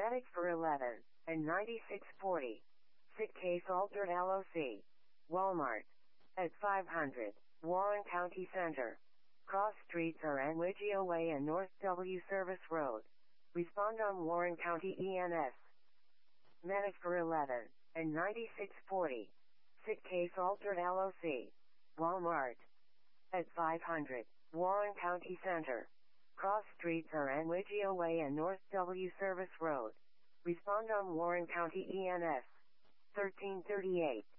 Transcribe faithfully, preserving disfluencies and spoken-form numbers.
Medic for eleven and ninety-six forty. Sick case altered L O C. Walmart. At five hundred. Warren County Center. Cross streets are Anwigio Way and North W Service Road. Respond on Warren County E N S. Medic for eleven and ninety-six forty. Sick case altered L O C. Walmart. At five hundred. Warren County Center. Cross streets are Anwigio Way and North W Service Road. Respond on Warren County E N S. thirteen thirty-eight.